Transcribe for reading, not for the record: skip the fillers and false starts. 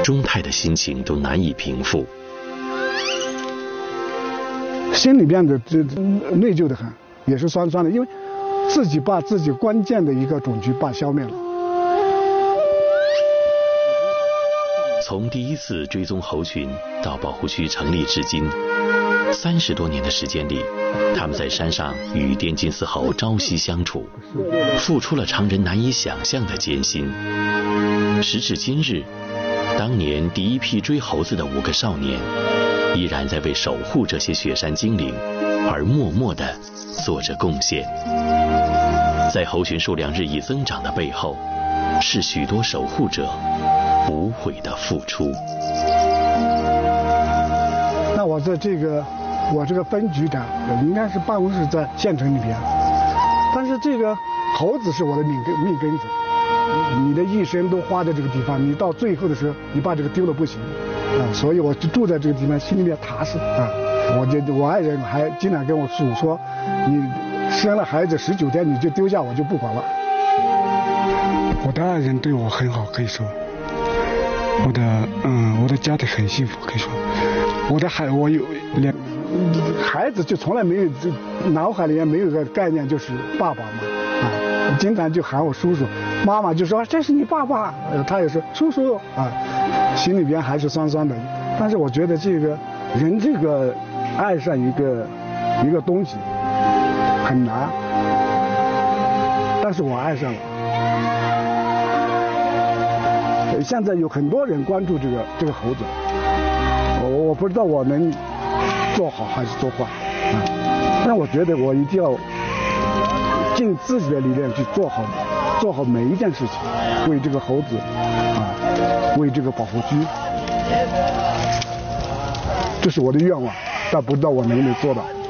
钟泰的心情都难以平复， 心里边的内疚的很，也是酸酸的，因为自己把自己关键的一个种群把消灭了。 从第一次追踪猴群到保护区成立至今，30多年的时间里，他们在山上与滇金丝猴朝夕相处，付出了常人难以想象的艰辛。时至今日，当年第一批追猴子的5个少年，依然在为守护这些雪山精灵而默默地做着贡献。在猴群数量日益增长的背后，是许多守护者无悔的付出。 那我这个分局长应该是办公室在县城里边，但是这个猴子是我的命根子，你的一生都花在这个地方，你到最后的时候你把这个丢了不行啊，所以我就住在这个地方，心里面踏实啊。我爱人还经常跟我说，你生了孩子19天你就丢下我就不管了。我的爱人对我很好，可以说，我的家庭很幸福，可以说，我有孩子就从来没有，脑海里面没有个概念就是爸爸嘛，啊，经常就喊我叔叔，妈妈就说这是你爸爸，他也说叔叔啊，心里边还是酸酸的。但是我觉得这个人这个爱上一个东西很难，但是我爱上了。现在有很多人关注这个猴子，我不知道我能做好还是做坏啊，但我觉得我一定要尽自己的力量去做好每一件事情，为这个猴子啊，为这个保护区，这是我的愿望，但不知道我能不能做到。